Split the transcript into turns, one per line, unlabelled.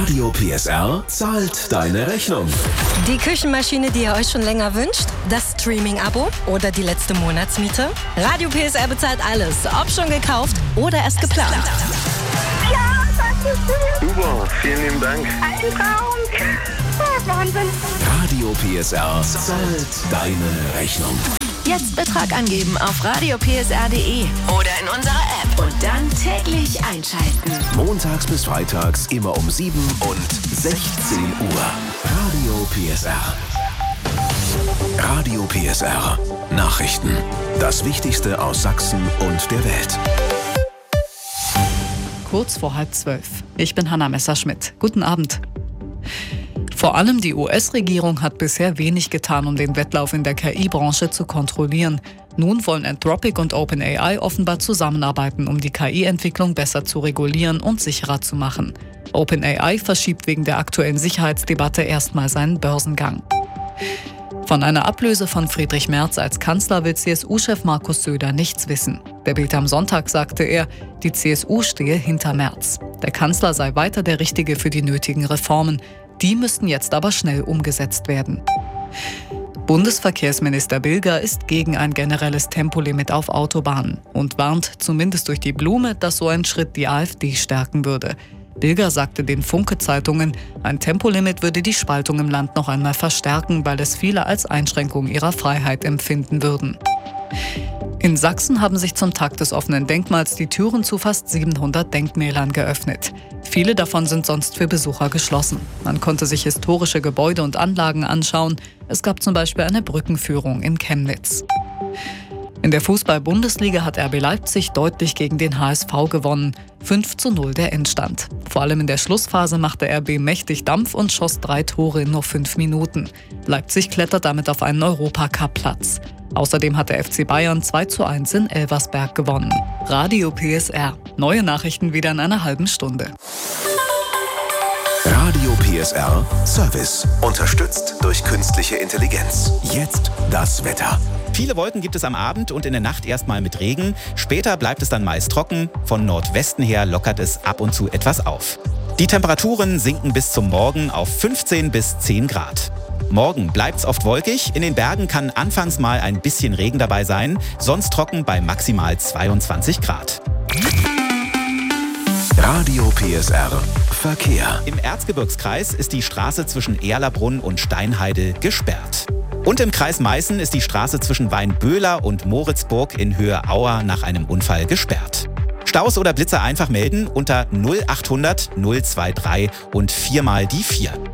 Radio PSR zahlt deine Rechnung.
Die Küchenmaschine, die ihr euch schon länger wünscht? Das Streaming-Abo oder die letzte Monatsmiete? Radio PSR bezahlt alles, ob schon gekauft oder erst geplant.
Ja, das ist schön.
Super, vielen lieben Dank.
Ein Traum. Oh, Wahnsinn.
Radio PSR zahlt deine Rechnung.
Jetzt Betrag angeben auf radiopsr.de oder in unserer App und dann täglich einschalten.
Montags bis freitags immer um 7 und 16 Uhr. Radio PSR. Radio PSR. Nachrichten. Das Wichtigste aus Sachsen und der Welt.
Kurz vor 11:30. Ich bin Hanna Messerschmidt. Guten Abend. Vor allem die US-Regierung hat bisher wenig getan, um den Wettlauf in der KI-Branche zu kontrollieren. Nun wollen Anthropic und OpenAI offenbar zusammenarbeiten, um die KI-Entwicklung besser zu regulieren und sicherer zu machen. OpenAI verschiebt wegen der aktuellen Sicherheitsdebatte erstmal seinen Börsengang. Von einer Ablöse von Friedrich Merz als Kanzler will CSU-Chef Markus Söder nichts wissen. Der Bild am Sonntag sagte er, die CSU stehe hinter Merz. Der Kanzler sei weiter der Richtige für die nötigen Reformen. Die müssten jetzt aber schnell umgesetzt werden. Bundesverkehrsminister Bilger ist gegen ein generelles Tempolimit auf Autobahnen und warnt zumindest durch die Blume, dass so ein Schritt die AfD stärken würde. Bilger sagte den Funke-Zeitungen, ein Tempolimit würde die Spaltung im Land noch einmal verstärken, weil es viele als Einschränkung ihrer Freiheit empfinden würden. In Sachsen haben sich zum Tag des offenen Denkmals die Türen zu fast 700 Denkmälern geöffnet. Viele davon sind sonst für Besucher geschlossen. Man konnte sich historische Gebäude und Anlagen anschauen. Es gab zum Beispiel eine Brückenführung in Chemnitz. In der Fußball-Bundesliga hat RB Leipzig deutlich gegen den HSV gewonnen. 5:0 der Endstand. Vor allem in der Schlussphase machte RB mächtig Dampf und schoss 3 Tore in nur 5 Minuten. Leipzig klettert damit auf einen Europacup-Platz. Außerdem hat der FC Bayern 2:1 in Elversberg gewonnen. Radio PSR. Neue Nachrichten wieder in einer halben Stunde.
Radio PSR Service. Unterstützt durch künstliche Intelligenz. Jetzt das Wetter.
Viele Wolken gibt es am Abend und in der Nacht erstmal mit Regen. Später bleibt es dann meist trocken. Von Nordwesten her lockert es ab und zu etwas auf. Die Temperaturen sinken bis zum Morgen auf 15 bis 10 Grad. Morgen bleibt es oft wolkig. In den Bergen kann anfangs mal ein bisschen Regen dabei sein. Sonst trocken bei maximal 22 Grad.
Radio PSR Verkehr.
Im Erzgebirgskreis ist die Straße zwischen Erlabrunn und Steinheide gesperrt. Und im Kreis Meißen ist die Straße zwischen Weinböhler und Moritzburg in Höhe Auer nach einem Unfall gesperrt. Staus oder Blitzer einfach melden unter 0800 023 und 4 mal die 4.